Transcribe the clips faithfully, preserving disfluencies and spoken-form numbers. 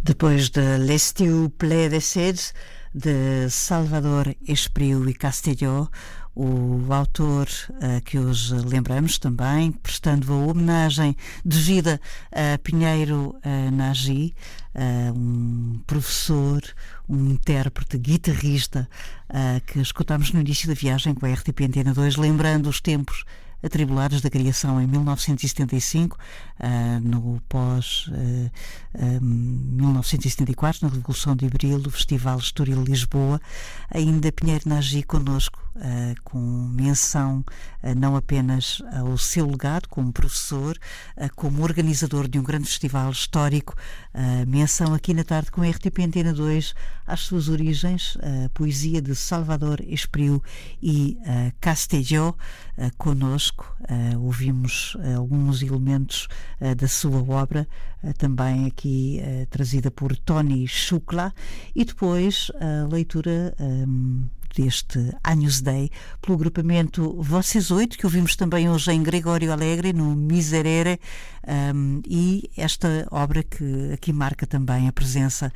Depois de L'Estiu ple de sede, de Salvador Espriu e Castelló, o autor uh, que hoje lembramos também, prestando a homenagem devida a Pinheiro uh, Nagy, uh, um professor, um intérprete, guitarrista, uh, que escutamos no início da viagem com a R T P Antena dois, lembrando os tempos atribulados da criação em mil novecentos e setenta e cinco, uh, no pós uh, uh, mil novecentos e setenta e quatro, na Revolução de Abril, do Festival Estoril-Lisboa. Ainda Pinheiro Nagy connosco, uh, com menção uh, não apenas ao seu legado como professor, uh, como organizador de um grande festival histórico, uh, menção aqui na tarde com a R T P Antena dois às suas origens, a uh, poesia de Salvador Espriu e uh, Castelló, uh, connosco. Uh, ouvimos uh, alguns elementos uh, da sua obra, uh, também aqui uh, trazida por Tony Xuclà, e depois a leitura um, deste Agnus Dei pelo agrupamento Vocês Oito, que ouvimos também hoje em Gregório Alegre, no Miserere, um, e esta obra que aqui marca também a presença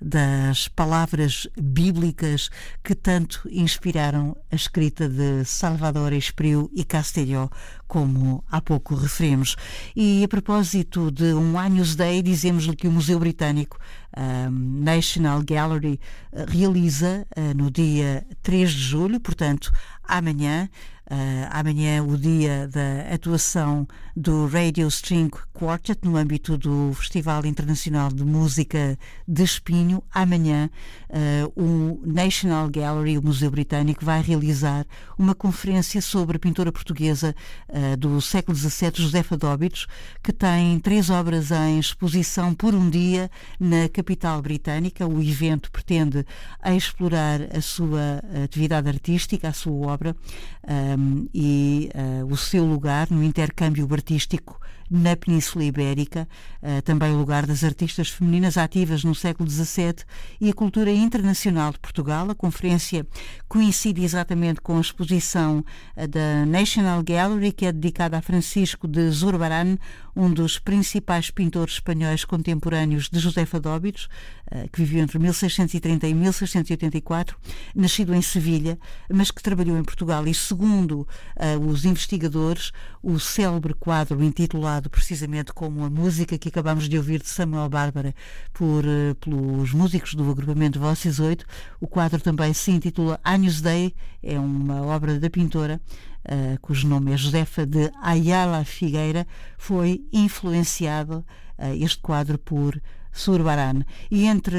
das palavras bíblicas que tanto inspiraram a escrita de Salvador Espriu e Castelló, como há pouco referimos. E a propósito de um Agnus Dei, dizemos-lhe que o Museu Britânico um, National Gallery uh, realiza uh, no dia três de julho, portanto amanhã, Uh, amanhã o dia da atuação do Radio String Quartet no âmbito do Festival Internacional de Música de Espinho. Amanhã uh, o National Gallery, o Museu Britânico, vai realizar uma conferência sobre a pintora portuguesa uh, do século dezassete, Josefa de Óbidos, que tem três obras em exposição por um dia na capital britânica. O evento pretende explorar a sua atividade artística, a sua obra, um, e uh, o seu lugar no intercâmbio artístico na Península Ibérica, uh, também o lugar das artistas femininas ativas no século dezassete e a cultura internacional de Portugal. A conferência coincide exatamente com a exposição uh, da National Gallery, que é dedicada a Francisco de Zurbarán, um dos principais pintores espanhóis contemporâneos de Josefa de Óbidos, uh, que viveu entre mil seiscentos e trinta e mil seiscentos e oitenta e quatro, nascido em Sevilha, mas que trabalhou em Portugal, e segundo uh, os investigadores, o célebre quadro intitulado precisamente como a música que acabamos de ouvir de Samuel Bárbara por, uh, pelos músicos do agrupamento Vocês Oito, o quadro também se intitula Agnus Dei, é uma obra da pintora Uh, cujo nome é Josefa de Ayala Figueira. Foi influenciado uh, este quadro por Zurbarán. E entre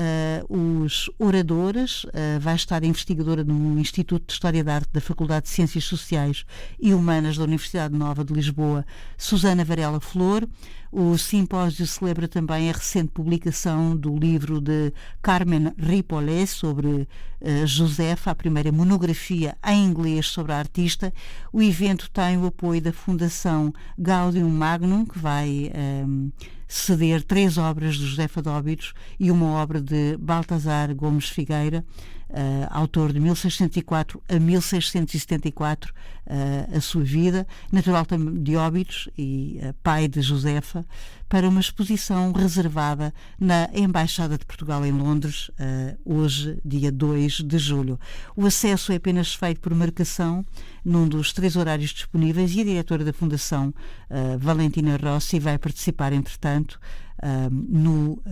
uh, os oradores uh, vai estar a investigadora no Instituto de História da Arte da Faculdade de Ciências Sociais e Humanas da Universidade Nova de Lisboa, Susana Varela Flor. O simpósio celebra também a recente publicação do livro de Carmen Ripollet sobre uh, Josefa, a primeira monografia em inglês sobre a artista. O evento tem o apoio da Fundação Gaudium Magnum, que vai um, ceder três obras de Josefa de Óbidos e uma obra de Baltasar Gomes Figueira, Uh, autor de mil seiscentos e quatro a mil seiscentos e setenta e quatro, uh, a sua vida, natural de Óbidos e uh, pai de Josefa, para uma exposição reservada na Embaixada de Portugal em Londres, uh, hoje, dia dois de julho. O acesso é apenas feito por marcação num dos três horários disponíveis, e a diretora da Fundação, uh, Valentina Rossi, vai participar, entretanto, Uh, no, uh,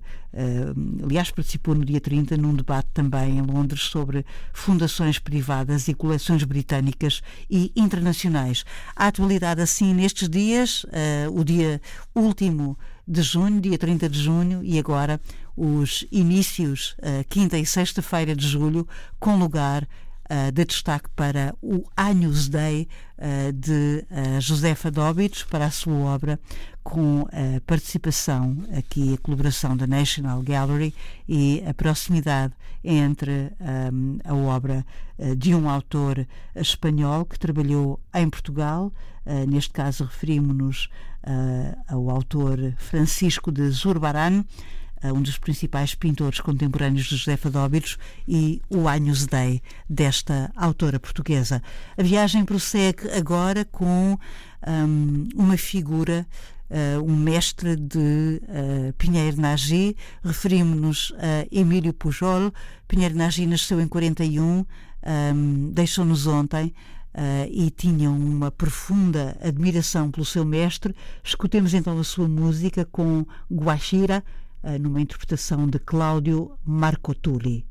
uh, aliás, participou no dia trinta num debate também em Londres sobre fundações privadas e coleções britânicas e internacionais. A atualidade, assim, nestes dias, uh, o dia último de junho, dia trinta de junho, e agora os inícios, uh, quinta e sexta-feira de julho, com lugar Uh, de destaque para o Agnus Dei uh, de uh, Josefa de Óbidos, para a sua obra, com a participação, aqui a colaboração da National Gallery e a proximidade entre um, a obra uh, de um autor espanhol que trabalhou em Portugal. Uh, neste caso referimos-nos uh, ao autor Francisco de Zurbarán, um dos principais pintores contemporâneos de Josefa de Óbidos, e o Agnus Dei desta autora portuguesa. A viagem prossegue agora com um, uma figura uh, um mestre de uh, Pinheiro Nagy. Referimos-nos a Emílio Pujol. Pinheiro Nagy nasceu em quarenta e um, um, deixou-nos ontem. Uh, e tinham uma profunda admiração pelo seu mestre. Escutemos então a sua música com Guachira, uh, numa interpretação de Cláudio Marcotuli.